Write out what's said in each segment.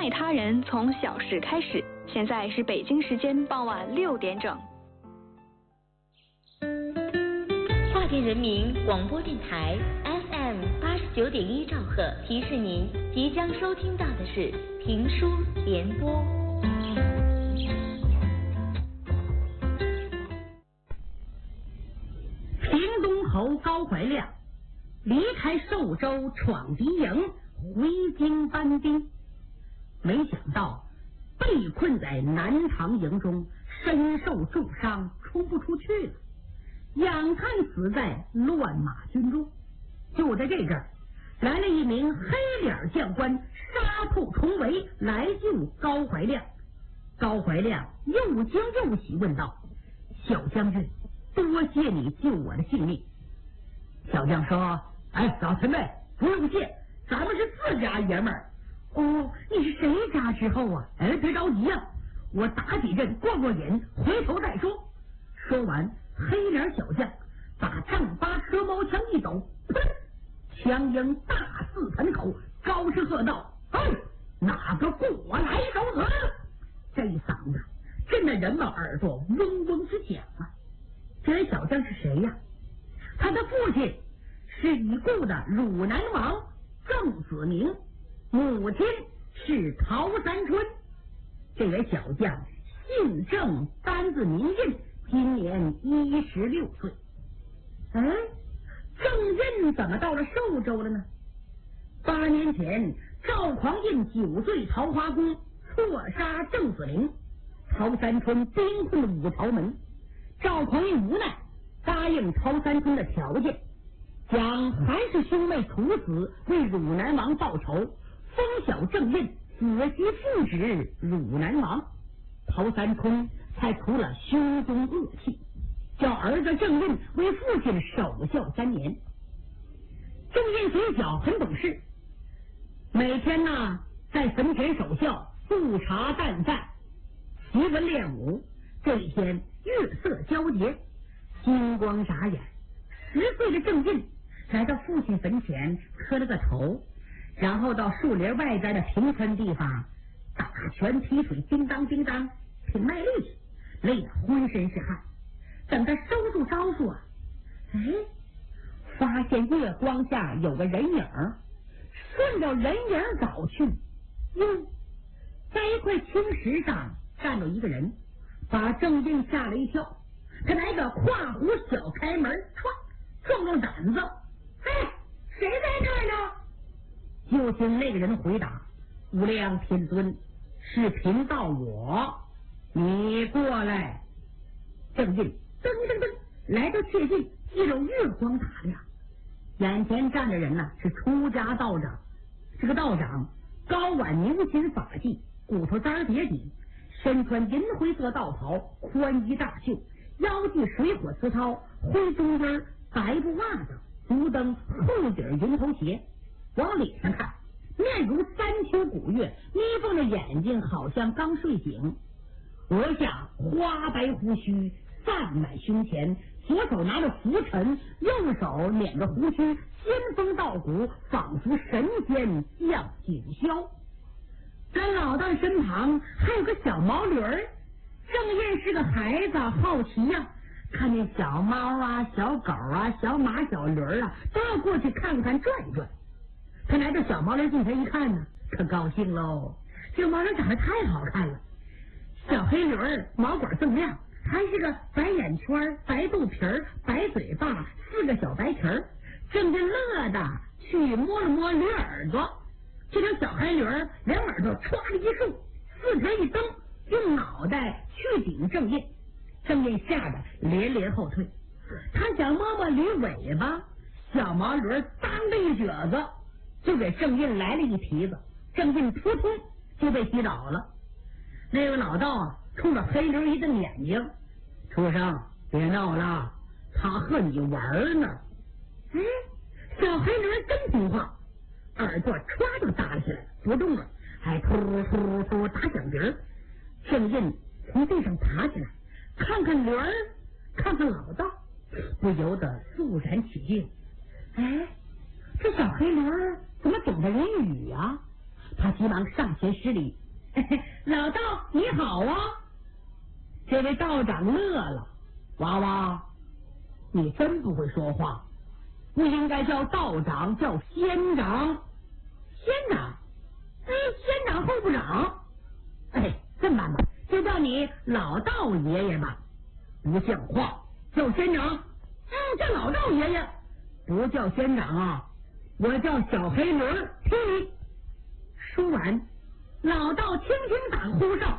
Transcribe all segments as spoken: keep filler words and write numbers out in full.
爱他人从小事开始。现在是北京时间傍晚六点整。 华电人民广播电台 F M 八十九点一兆赫提示您，即将收听到的是评书联播。 平东侯高怀亮离开寿州闯敌营，回京搬兵，没想到被困在南唐营中，身受重伤，出不出去了，眼看死在乱马军中。就在这阵儿，来了一名黑脸将官，杀破重围来救高怀亮。高怀亮又惊又喜，问道：小将军，多谢你救我的性命。小将说：哎，老前辈不用谢，咱们是自家爷们儿。哦，你是谁家之后啊？哎，别着急啊，我打几阵过过瘾，回头再说。说完，黑脸小将把丈八蛇矛枪一抖，砰，枪缨大似盆口，高声喝道：哎，哪个过来受死？这一嗓子震得人们耳朵嗡嗡直响啊！这位小将是谁呀？他的父亲是已故的汝南王郑子明，母亲是陶三春。这位小将姓郑，单字明印，今年一十六岁。哎，郑印怎么到了寿州了呢？八年前，赵匡胤酒醉桃花宫，错杀郑子明，陶三春兵困五朝门。赵匡胤无奈，答应陶三春的条件，将韩氏兄妹处死，为汝南王报仇，封小郑印子媳父职汝南王。陶三春才除了胸中恶气，叫儿子郑印为父亲守孝三年。郑印从小很懂事，每天呢在坟前守孝，不茶淡饭，习文练武。这一天月色交节，金光眨眼，十岁的郑印来到父亲坟前磕了个头，然后到树林外边的平川地方打拳踢腿，叮当叮当挺卖力气，累得浑身是汗。等他收住招数啊，哎，发现月光下有个人影，顺着人影找去，哟，在一块青石上站着一个人，把郑印吓了一跳。他来个跨湖小开门，唰，壮壮胆子，哎，谁在这儿呢？就听那个人回答：无量天尊，是贫道我，你过来。郑印噔噔噔来到切近，借着月光打量，眼前站的人呢是出家道长。这个道长高挽牛筋发髻，骨头簪叠顶，身穿银灰色道袍，宽衣大袖，腰系水火刺绦，灰中间白布袜子，足蹬厚底银头鞋。往脸上看，面如三秋古月，眯缝着眼睛，好像刚睡醒。额下花白胡须散满胸前，左手拿着拂尘，右手捻着胡须，仙风道骨，仿佛神仙降九霄。在老道身旁还有个小毛驴儿。郑印是个孩子，好奇呀、啊，看见小猫啊、小狗啊、小马、小驴儿啊，都要过去看看转转。他来到小毛驴近前一看呢，可高兴喽！这毛驴长得太好看了，小黑驴儿毛管锃亮，还是个白眼圈、白肚皮儿、白嘴巴，四个小白蹄儿。郑印乐的去摸了摸驴耳朵，这条小黑驴儿两耳朵歘的一竖，四蹄一蹬，用脑袋去顶郑印。郑印吓得连连后退，他想摸摸驴尾巴，小毛驴当的一蹶子就给郑印来了一蹄子，郑印扑通就被击倒了。那个老道啊，冲着黑驴一瞪眼睛：畜生，别闹了，他和你玩呢。哎，小黑驴真听话，耳朵歘就耷拉起来，不动了，还突突突打响鼻儿。郑印从地上爬起来，看看驴儿，看看老道，不由得肃然起敬。哎，这小黑驴儿怎么懂得人语啊？他急忙上前施礼：“老道你好啊！”这位道长乐了：“娃娃，你真不会说话，不应该叫道长，叫仙长。”仙长？哎，仙长后部长。哎，这么办吧，就叫你老道爷爷吧。不像话，叫仙长。嗯，叫老道爷爷。不叫仙长啊，我叫小黑驴儿。听。说完，老道轻轻打呼哨，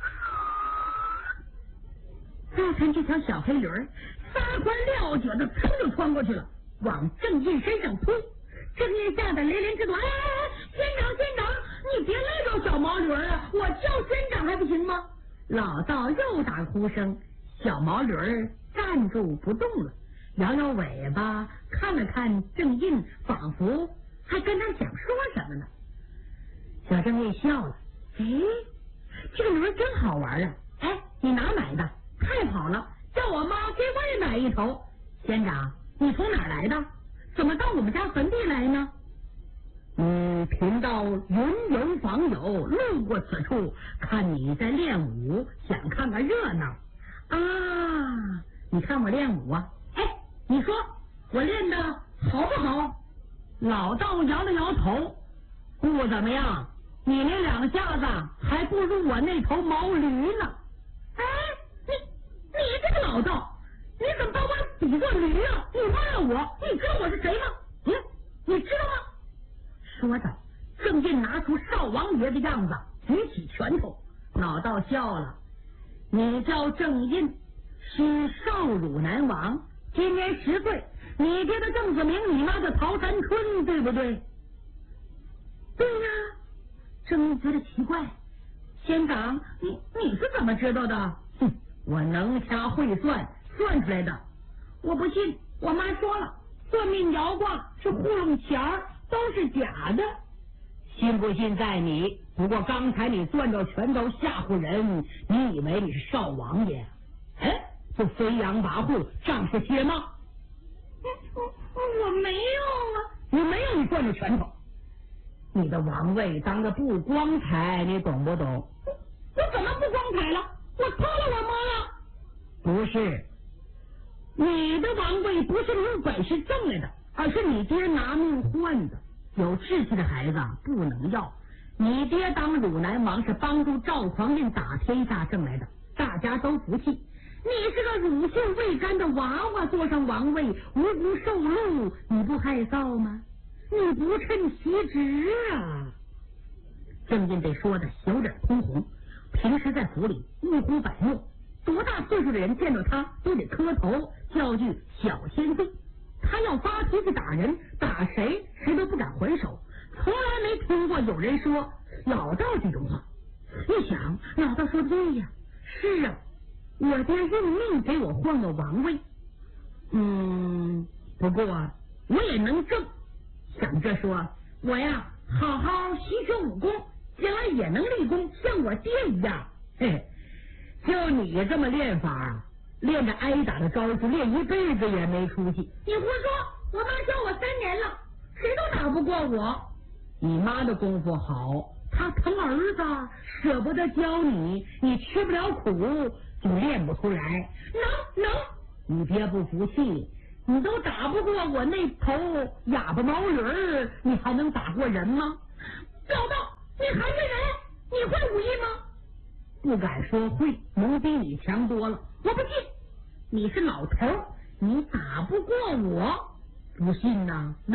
再看这条小黑驴儿撒欢撂蹶的，噌就穿过去了，往郑印身上扑。郑印吓得连连直躲：“哎哎哎，仙长仙长，你别赖着小毛驴儿啊！我叫仙长还不行吗？”老道又打呼声，小毛驴儿站住不动了，摇摇尾巴，看了看郑印，仿佛还跟他想说什么呢。小郑印笑了：“哎，这个驴儿真好玩啊！哎，你哪买的？太好了，叫我妈给我也买一头。仙长，你从哪儿来的？怎么到我们家坟地来呢？”“嗯，贫道云游访友，路过此处，看你在练武，想看看热闹。”“啊，你看我练武啊？哎，你说我练的好不好？”老道摇了摇头：“不怎么样，你那两下子还不如我那头毛驴呢。”“哎，你你这个老道，你怎么把我比作驴啊？你骂我，你知道我是谁吗？嗯，你知道吗？”说着，郑印拿出少王爷的样子，举起拳头。老道笑了：“你叫郑印，是少汝南王，今年十岁。你爹的郑子明，你妈的曹三春，对不对？”“对呀。”郑印觉得奇怪：“仙长，你你是怎么知道的？”“哼，我能掐会算，算出来的。我不信，我妈说了，算命摇卦是糊弄钱儿，都是假的。信不信在你，不过刚才你攥着拳头吓唬人，你以为你是少王爷？哎，就飞扬跋扈，仗势欺人吗？”“我我没有啊。”“你没有，你攥着拳头。你的王位当的不光彩，你懂不懂？”“我怎么不光彩了？我偷了我妈了。”“不是，你的王位不是你有本事挣来的，而是你爹拿命换的。有志气的孩子不能要。你爹当汝南王是帮助赵匡胤打天下挣来的，大家都服气。你是个乳臭未干的娃娃，坐上王位无辜受禄，你不害臊吗？你不称其职啊！”郑印被说的小脸通红，平时在府里一呼百诺，多大岁数的人见到他都得磕头，叫句小先辈。他要发脾气打人，打谁谁都不敢还手，从来没听过有人说老道这种话。一想，老道说的对呀，是啊，我爹用命给我换个王位，嗯，不过我也能挣。想着说，我呀好好习学武功，将来也能立功，像我爹一样。嘿，就你这么练法，练着挨打的招数，练一辈子也没出息。你胡说！我妈教我三年了，谁都打不过我。你妈的功夫好，她疼儿子，舍不得教你，你吃不了苦就练不出来。能能，你别不服气，你都打不过我那头哑巴毛驴儿，你还能打过人吗？老道，你还是人，你会武艺吗？不敢说会，能比你强多了。我不信，你是老头，你打不过我，不信呐？